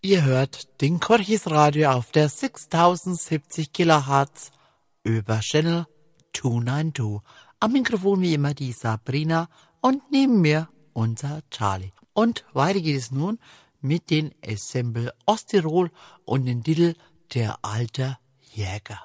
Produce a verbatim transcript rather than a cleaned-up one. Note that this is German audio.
Ihr hört den Corchis Radio auf der sechstausendsiebzig Kilohertz über Channel zweihundertzweiundneunzig. Am Mikrofon wie immer die Sabrina und neben mir unser Charlie. Und weiter geht es nun mit den Ensemble Osttirol und den Titel Der alte Jäger.